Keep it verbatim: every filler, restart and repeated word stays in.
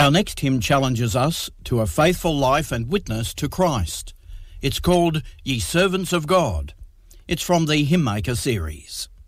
Our next hymn challenges us to a faithful life and witness to Christ. It's called Ye Servants of God. It's from the Hymn Maker series.